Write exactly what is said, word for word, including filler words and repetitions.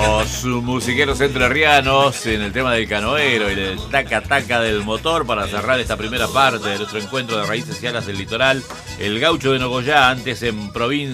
Los musiqueros entrerrianos en el tema del canoero y el taca-taca del motor para cerrar esta primera parte de nuestro encuentro de raíces y alas del litoral. El gaucho de Nogoyá, antes en provincia.